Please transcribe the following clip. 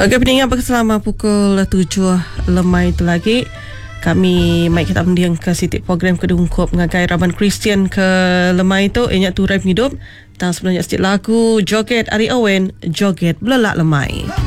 Okey, pendengar, selama pukul 7 lemai itu lagi kami mai kita mendiang ke sitik program kedungkup ngagai Raban Kristian ke lemai itu ianya tu rap hidup. Dan sebenarnya sitik lagu Joget Ari Owen, Joget Belelak Lemai.